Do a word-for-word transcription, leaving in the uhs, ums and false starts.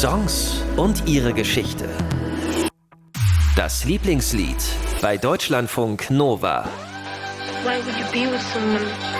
Songs und ihre Geschichte. Das Lieblingslied bei Deutschlandfunk Nova. Why would you be with someone